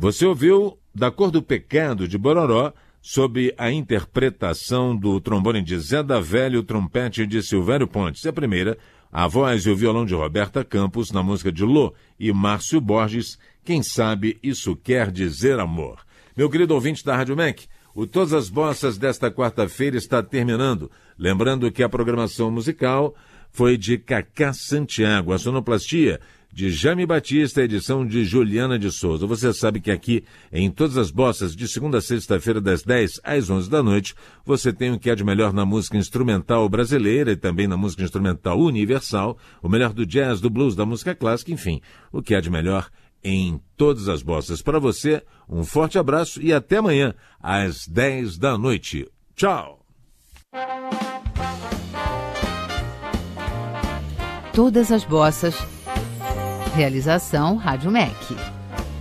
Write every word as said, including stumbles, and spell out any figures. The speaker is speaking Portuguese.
Você ouviu Da Cor do Pecado, de Bororó, sob a interpretação do trombone de Zé da Velha e o trompete de Silvério Pontes. E a primeira, a voz e o violão de Roberta Campos, na música de Lô e Márcio Borges, Quem Sabe Isso Quer Dizer Amor. Meu querido ouvinte da Rádio M E C, o Todas as Bossas desta quarta-feira está terminando. Lembrando que a programação musical foi de Cacá Santiago, a sonoplastia de Jaime Batista, edição de Juliana de Souza. Você sabe que aqui, em Todas as Bossas, de segunda a sexta-feira, das dez às onze da noite, você tem o que há de melhor na música instrumental brasileira e também na música instrumental universal, o melhor do jazz, do blues, da música clássica, enfim, o que há de melhor em Todas as Bossas. Para você, um forte abraço e até amanhã, às dez da noite. Tchau! Todas as Bossas. Realização Rádio M E C.